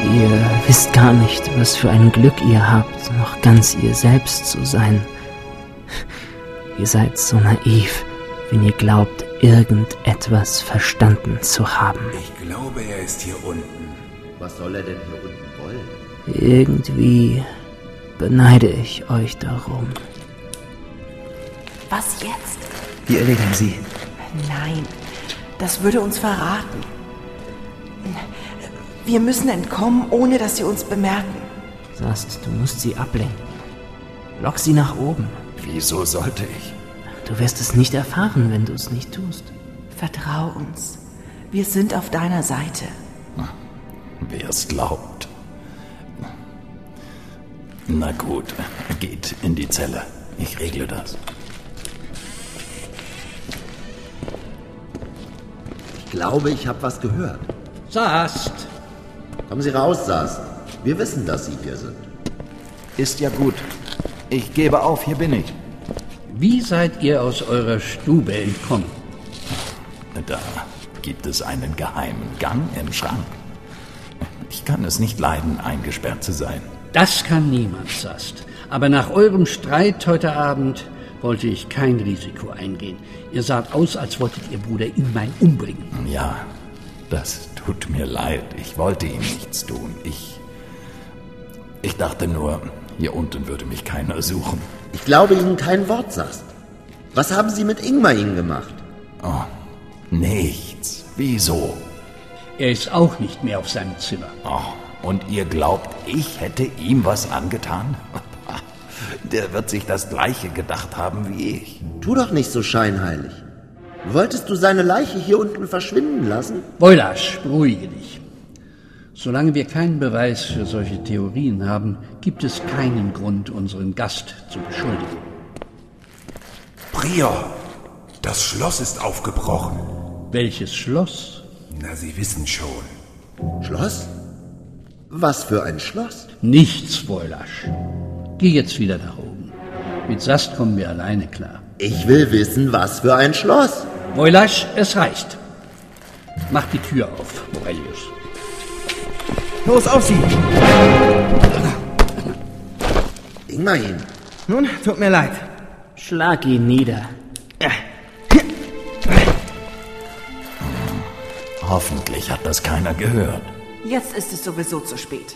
Ihr wisst gar nicht, was für ein Glück ihr habt, noch ganz ihr selbst zu sein. Ihr seid so naiv, wenn ihr glaubt, irgendetwas verstanden zu haben. Ich glaube, er ist hier unten. Was soll er denn hier unten wollen? Irgendwie beneide ich euch darum. Was jetzt? Wir erledigen sie. Nein, das würde uns verraten. Wir müssen entkommen, ohne dass sie uns bemerken. Sast, du musst sie ablenken. Lock sie nach oben. Wieso sollte ich? Du wirst es nicht erfahren, wenn du es nicht tust. Vertrau uns. Wir sind auf deiner Seite. Wer es glaubt. Na gut, geht in die Zelle. Ich regle das. Ich glaube, ich habe was gehört. Sast! Kommen Sie raus, Sast. Wir wissen, dass Sie hier sind. Ist ja gut. Ich gebe auf, hier bin ich. Wie seid ihr aus eurer Stube entkommen? Da gibt es einen geheimen Gang im Schrank. Ich kann es nicht leiden, eingesperrt zu sein. Das kann niemand, Sast. Aber nach eurem Streit heute Abend wollte ich kein Risiko eingehen. Ihr saht aus, als wolltet ihr Bruder Ingmar umbringen. Ja, das tut mir leid. Ich wollte ihm nichts tun. Ich dachte nur, hier unten würde mich keiner suchen. Ich glaube Ihnen kein Wort, Sast. Was haben Sie mit Ingmar gemacht? Oh, nichts. Wieso? Er ist auch nicht mehr auf seinem Zimmer. Oh, und ihr glaubt, ich hätte ihm was angetan? Der wird sich das Gleiche gedacht haben wie ich. Tu doch nicht so scheinheilig. Wolltest du seine Leiche hier unten verschwinden lassen? Woilasch, beruhige dich. Solange wir keinen Beweis für solche Theorien haben, gibt es keinen Grund, unseren Gast zu beschuldigen. Prior, das Schloss ist aufgebrochen. Welches Schloss? Na, Sie wissen schon. Schloss? Was für ein Schloss? Nichts, Woilasch. Geh jetzt wieder nach oben. Mit Sast kommen wir alleine klar. Ich will wissen, was für ein Schloss. Woilasch, es reicht. Mach die Tür auf, Morelius. Los, auf sie! Ingmar. Nun, tut mir leid. Schlag ihn nieder. Hoffentlich hat das keiner gehört. Jetzt ist es sowieso zu spät.